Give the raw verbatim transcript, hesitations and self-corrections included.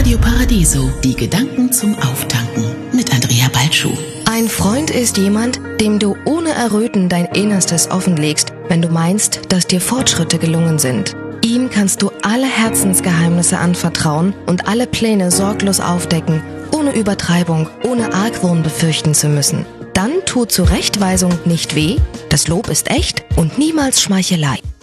Radio Paradiso, die Gedanken zum Auftanken mit Andrea Balschuh. Ein Freund ist jemand, dem du ohne Erröten dein Innerstes offenlegst, wenn du meinst, dass dir Fortschritte gelungen sind. Ihm kannst du alle Herzensgeheimnisse anvertrauen und alle Pläne sorglos aufdecken, ohne Übertreibung, ohne Argwohn befürchten zu müssen. Dann tut Zurechtweisung nicht weh, das Lob ist echt und niemals Schmeichelei.